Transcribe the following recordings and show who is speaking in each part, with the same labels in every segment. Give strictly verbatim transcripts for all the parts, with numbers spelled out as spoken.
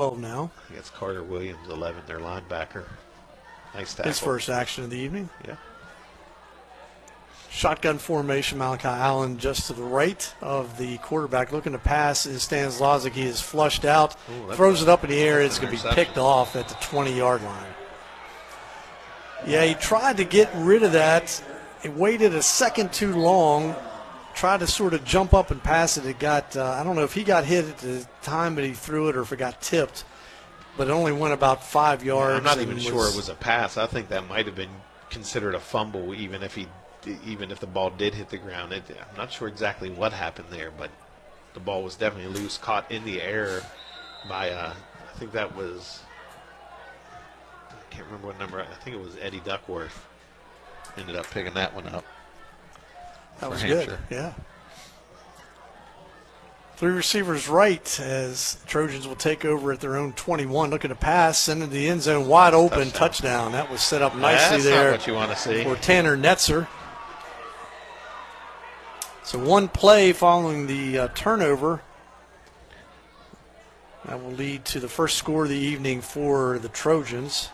Speaker 1: twelve now.
Speaker 2: It's Carter Williams, eleven, their linebacker. Nice tackle.
Speaker 1: His first action of the evening.
Speaker 2: Yeah.
Speaker 1: Shotgun formation, Malachi Allen just to the right of the quarterback. Looking to pass is Stanislazic. He is flushed out,
Speaker 2: Ooh,
Speaker 1: throws it up in the air. It's going to be
Speaker 2: interception.
Speaker 1: picked off at the twenty-yard line. Yeah, he tried to get rid of that. He waited a second too long, tried to sort of jump up and pass it. It got, uh, I don't know if he got hit at the time that he threw it or if it got tipped, but it only went about five yards.
Speaker 2: I'm not even
Speaker 1: and
Speaker 2: sure it was a pass. I think that might have been considered a fumble, even if he, even if the ball did hit the ground. It, I'm not sure exactly what happened there, but the ball was definitely loose, caught in the air by, uh, I think that was, I can't remember what number. I think it was Eddie Duckworth. Ended up picking that one up.
Speaker 1: That was
Speaker 2: Hampshire.
Speaker 1: good, yeah. Three receivers right as Trojans will take over at their own twenty-one. Looking to pass, send into the end zone, wide open, touchdown. touchdown. That was set up nicely
Speaker 2: That's
Speaker 1: there.
Speaker 2: Not what you want to see.
Speaker 1: For Tanner Netzer. So one play following the uh, turnover. That will lead to the first score of the evening for the Trojans.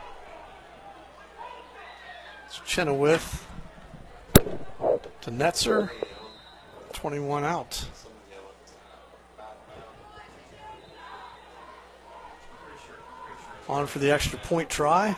Speaker 1: It's Chenoweth to Netzer, twenty-one out. On for the extra point try.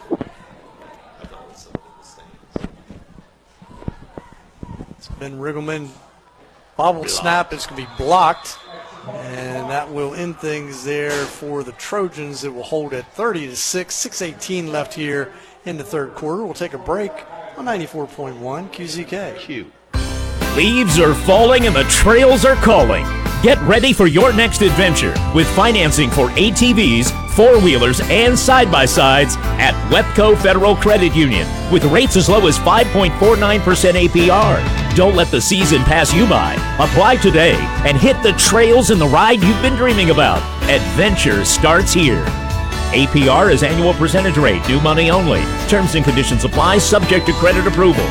Speaker 1: It's Ben Riggleman. Bobbled snap. It's going to be blocked. And that will end things there for the Trojans. It will hold at thirty to six. six eighteen left here in the third quarter. We'll take a break on ninety-four point one Q Z K.
Speaker 2: Cute.
Speaker 3: Leaves are falling and the trails are calling. Get ready for your next adventure with financing for A T Vs, four-wheelers, and side-by-sides at Wepco Federal Credit Union with rates as low as five point four nine percent A P R. Don't let the season pass you by. Apply today and hit the trails and the ride you've been dreaming about. Adventure starts here. A P R is annual percentage rate, new money only. Terms and conditions apply, subject to credit approval.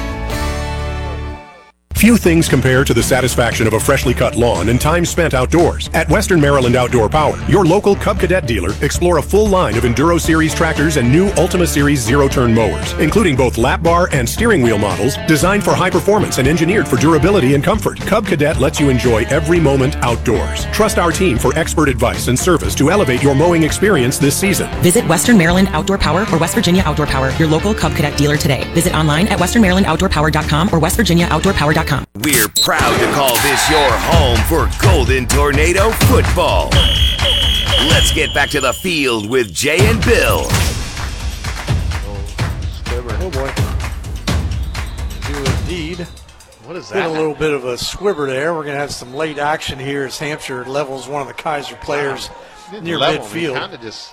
Speaker 4: Few things compare to the satisfaction of a freshly cut lawn and time spent outdoors. At Western Maryland Outdoor Power, your local Cub Cadet dealer, explore a full line of Enduro Series tractors and new Ultima Series zero-turn mowers, including both lap bar and steering wheel models designed for high performance and engineered for durability and comfort. Cub Cadet lets you enjoy every moment outdoors. Trust our team for expert advice and service to elevate your mowing experience this season.
Speaker 5: Visit Western Maryland Outdoor Power or West Virginia Outdoor Power, your local Cub Cadet dealer today. Visit online at western maryland outdoor power dot com or west virginia outdoor power dot com.
Speaker 6: We're proud to call this your home for Golden Tornado football. Let's get back to the field with Jay and Bill.
Speaker 1: Oh, boy. Do indeed.
Speaker 2: What is
Speaker 1: Get
Speaker 2: that?
Speaker 1: a little bit of a squibber there. We're going to have some late action here as Hampshire levels one of the Kaiser players near midfield.
Speaker 2: Kind of just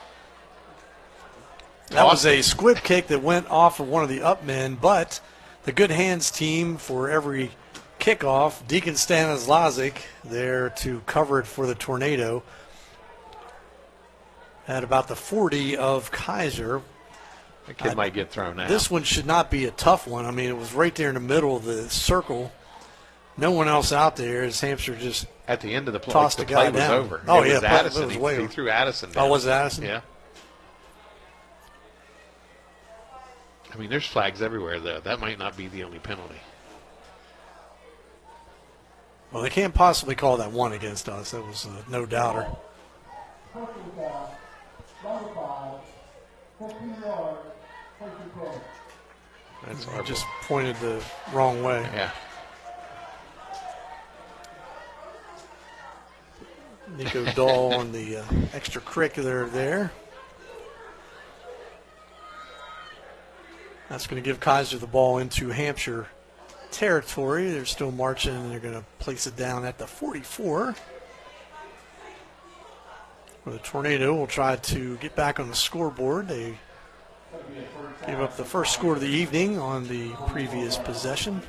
Speaker 1: That was a squib kick that went off of one of the up men, but the good hands team for every kickoff, Deacon Stanislazic there to cover it for the Tornado at about the forty of Kaiser.
Speaker 2: the kid
Speaker 1: I-
Speaker 2: might get thrown out.
Speaker 1: This one should not be a tough one. I mean, it was right there in the middle of the circle. No one else out there as Hampshire just
Speaker 2: At the end of the play,
Speaker 1: tossed
Speaker 2: the
Speaker 1: the guy
Speaker 2: play was
Speaker 1: down.
Speaker 2: over.
Speaker 1: Oh,
Speaker 2: it
Speaker 1: yeah,
Speaker 2: was
Speaker 1: play- it
Speaker 2: Addison.
Speaker 1: was
Speaker 2: he,
Speaker 1: way
Speaker 2: he
Speaker 1: over.
Speaker 2: threw Addison
Speaker 1: Oh,
Speaker 2: down.
Speaker 1: was it Addison?
Speaker 2: Yeah. I mean, there's flags everywhere, though. That might not be the only penalty.
Speaker 1: Well, they can't possibly call that one against us. That was uh, no doubter.
Speaker 2: That's
Speaker 1: He
Speaker 2: horrible.
Speaker 1: just pointed the wrong way.
Speaker 2: Yeah.
Speaker 1: Nico Dahl on the uh, extracurricular there. That's going to give Kaiser the ball into Hampshire territory. They're still marching, and they're going to place it down at the forty-four. Where the Tornado will try to get back on the scoreboard. They gave up the first score of the evening on the previous possession.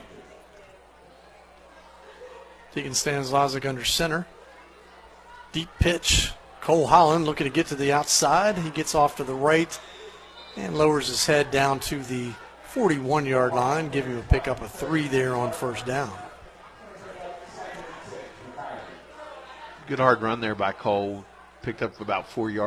Speaker 1: Deacon Stanislazic under center. Deep pitch. Cole Holland looking to get to the outside. He gets off to the right and lowers his head down to the forty-one-yard line, giving him a pickup of three there on first down.
Speaker 2: Good hard run there by Cole. Picked up about four yards.